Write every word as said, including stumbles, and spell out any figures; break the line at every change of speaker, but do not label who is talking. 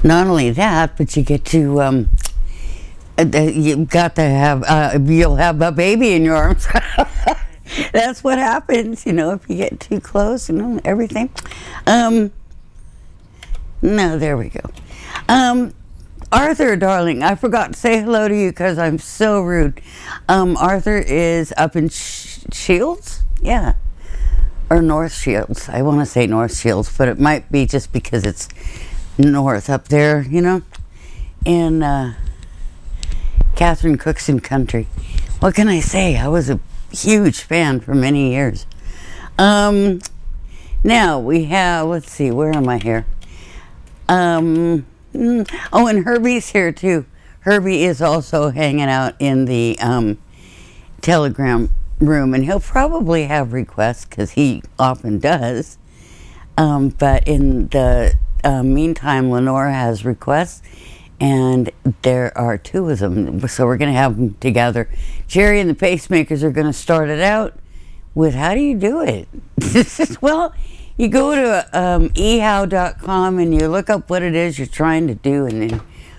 not only that, but you get to, um, uh, you've got to have, uh, you'll have a baby in your arms. That's what happens, you know, if you get too close and everything. Um, no, there we go. Um, Arthur, darling, I forgot to say hello to you because I'm so rude. Um, Arthur is up in Sh- Shields? Yeah. Or North Shields. I want to say North Shields, but it might be just because it's north up there, you know, in uh, Catherine Cookson country. What can I say? I was a huge fan for many years. Um, now we have, let's see, where am I here? Um, oh, and Herbie's here too. Herbie is also hanging out in the um, Telegram room, and he'll probably have requests because he often does. Um, but in the uh, meantime, Lenore has requests, and there are two of them, so we're going to have them together. Jerry and the Pacemakers are going to start it out with, how do you do it? Well, you go to um, e how dot com and you look up what it is you're trying to do, and then